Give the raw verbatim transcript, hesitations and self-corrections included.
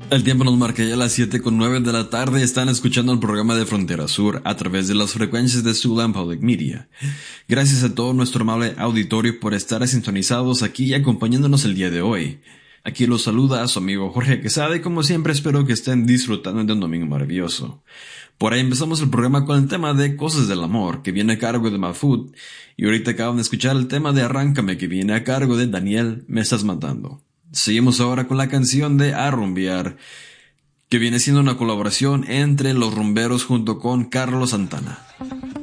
El tiempo nos marca ya las siete con nueve de la tarde. Están escuchando el programa de Frontera Sur a través de las frecuencias de Siouxland Public Media. Gracias a todo nuestro amable auditorio por estar sintonizados aquí y acompañándonos el día de hoy. Aquí los saluda a su amigo Jorge Quesada y como siempre espero que estén disfrutando de un domingo maravilloso. Por ahí empezamos el programa con el tema de Cosas del Amor, que viene a cargo de Mafut, y ahorita acaban de escuchar el tema de Arráncame, que viene a cargo de Daniel Me Estás Matando. Seguimos ahora con la canción de A Rumbear, que viene siendo una colaboración entre Los Rumberos junto con Carlos Santana.